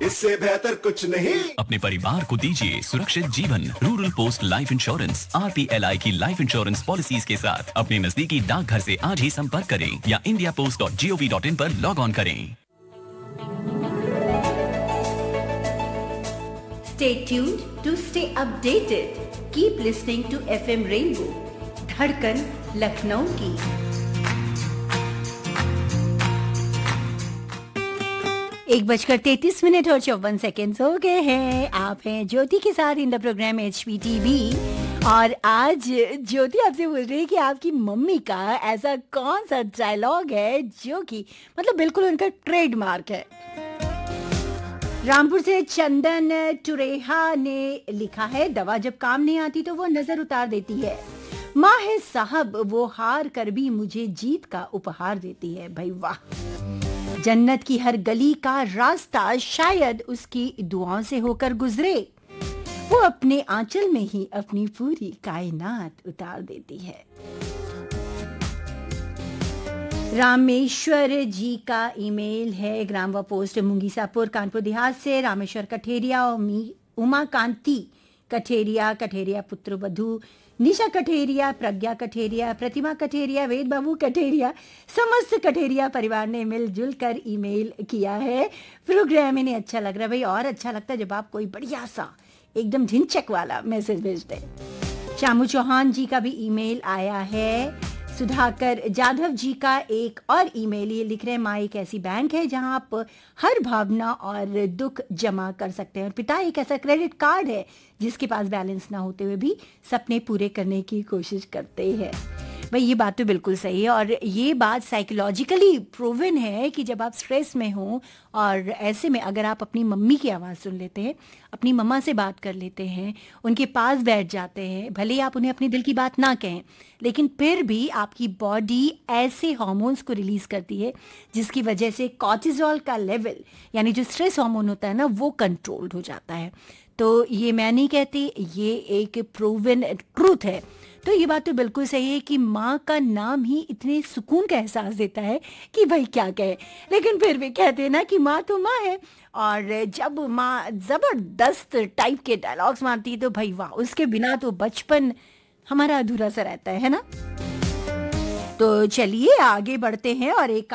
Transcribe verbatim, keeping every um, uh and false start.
इससे बेहतर कुछ नहीं। अपने परिवार को दीजिए सुरक्षित जीवन। Rural post life insurance R P L I की लाइफ इंश्योरेंस पॉलिसीज के साथ अपने नजदीकी डाकघर से आज ही संपर्क करें या India post dot G O V dot in पर लॉग ऑन करें। Stay tuned to stay updated. Keep listening to F M Rainbow, धड़कन लखनऊ की। एक बजकर तैतीस मिनट और चौवन सेकेंड हो गए हैं। आप हैं ज्योति के साथ in the programme H P T V और आज ज्योति आपसे बोल रही है कि आपकी मम्मी का ऐसा कौन सा डायलॉग है जो कि मतलब बिल्कुल उनका ट्रेडमार्क है। रामपुर से चंदन टुरेहा ने लिखा है, दवा जब काम नहीं आती तो वो नजर उतार देती है। माँ है साहब वो हार कर भी मुझे जीत का उपहार देती है। भाई वाह। जन्नत की हर गली का रास्ता शायद उसकी दुआओं से होकर गुजरे, वो अपने आंचल में ही अपनी पूरी कायनात उतार देती है। रामेश्वर जी का ईमेल है, ग्राम व पोस्ट मुंगीसापुर कानपुर देहात से। रामेश्वर कठेरिया और उमा कांति कठेरिया, कठेरिया पुत्र वधु निशा कठेरिया, प्रज्ञा कठेरिया, प्रतिमा कठेरिया, वेद बाबू कठेरिया, समस्त कठेरिया परिवार ने मिलजुल कर ईमेल किया है। प्रोग्राम इन्हें अच्छा लग रहा है भाई, और अच्छा लगता है जब आप कोई बढ़िया सा एकदम झिनचक वाला मैसेज भेजते हैं। शामू चौहान जी का भी ईमेल आया है। सुधाकर जाधव जी का एक और ईमेल, ये लिख रहे हैं, माँ एक ऐसी बैंक है जहां आप हर भावना और दुख जमा कर सकते हैं और पिता एक ऐसा क्रेडिट कार्ड है जिसके पास बैलेंस ना होते हुए भी सपने पूरे करने की कोशिश करते हैं। भाई ये बात तो बिल्कुल सही है और ये बात साइकोलॉजिकली प्रूवन है कि जब आप स्ट्रेस में हो और ऐसे में अगर आप अपनी मम्मी की आवाज़ सुन लेते हैं, अपनी मम्मा से बात कर लेते हैं, उनके पास बैठ जाते हैं, भले ही आप उन्हें अपने दिल की बात ना कहें, लेकिन फिर भी आपकी बॉडी ऐसे हार्मोन्स को रिलीज करती है जिसकी वजह से कॉर्टिसोल का लेवल यानी जो स्ट्रेस हार्मोन होता है ना वो कंट्रोल्ड हो जाता है। तो ये मैं नहीं कहती, ये एक प्रूवन ट्रूथ है। तो ये बात तो बिल्कुल सही है कि माँ का नाम ही इतने सुकून का एहसास देता है कि भाई क्या कहे, लेकिन फिर भी कहते हैं ना कि माँ तो माँ है। और जब माँ जबरदस्त टाइप के डायलॉग्स मारती है तो भाई वाह, उसके बिना तो बचपन हमारा अधूरा सा रहता है, है ना। तो चलिए आगे बढ़ते हैं और एक